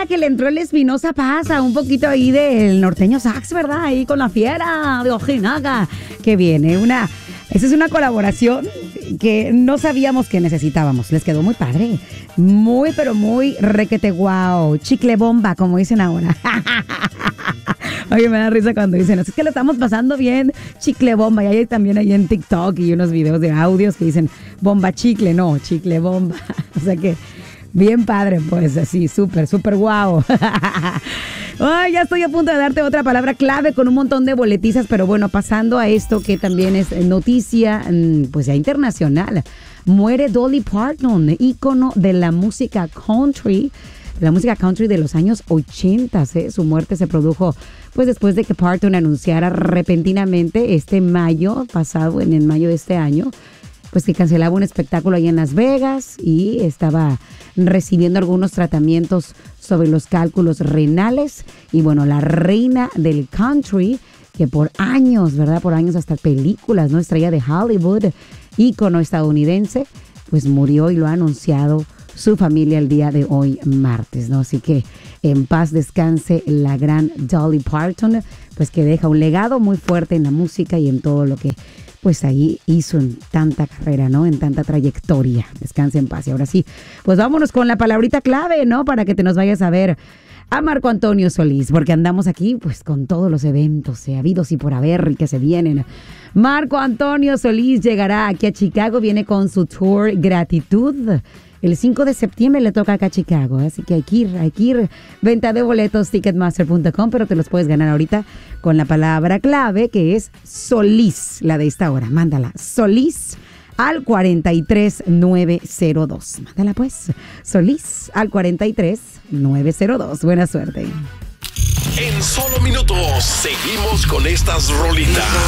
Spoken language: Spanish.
que le entró el Espinosa Paz a un poquito ahí del norteño sax, ¿verdad? Ahí con la fiera de Ojinaga que viene. Esa es una colaboración que no sabíamos que necesitábamos. Les quedó muy padre. Muy, pero muy requete guau. Chicle bomba, como dicen ahora. Oye, me da risa cuando dicen, es que lo estamos pasando bien, chicle bomba. Y hay también ahí en TikTok y unos videos de audios que dicen bomba chicle, no, chicle bomba. O sea que bien padre, pues así, súper, súper guau. Ay, ya estoy a punto de darte otra palabra clave con un montón de boletizas, pero bueno, pasando a esto que también es noticia, pues ya internacional. Muere Dolly Parton, ícono de la música country. La música country de los años 80, ¿eh? Su muerte se produjo pues después de que Parton anunciara repentinamente este mayo pasado, en el mayo de este año, pues que cancelaba un espectáculo ahí en Las Vegas y estaba recibiendo algunos tratamientos sobre los cálculos renales. Y bueno, la reina del country, que por años, ¿verdad? Por años hasta películas, ¿no? Estrella de Hollywood, ícono estadounidense, pues murió y lo ha anunciado su familia el día de hoy, martes, ¿no? Así que en paz descanse la gran Dolly Parton, pues que deja un legado muy fuerte en la música y en todo lo que pues ahí hizo en tanta carrera, ¿no? En tanta trayectoria. Descanse en paz. Y ahora sí, pues vámonos con la palabrita clave, ¿no? Para que te nos vayas a ver a Marco Antonio Solís, porque andamos aquí pues con todos los eventos habidos y por haber y que se vienen. Marco Antonio Solís llegará aquí a Chicago, viene con su tour Gratitud. El 5 de septiembre le toca acá a Chicago, así que hay que ir. Venta de boletos, ticketmaster.com, pero te los puedes ganar ahorita con la palabra clave que es Solís, la de esta hora. Mándala, Solís al 43902. Mándala pues, Solís al 43902. Buena suerte. En solo minutos seguimos con estas rolitas.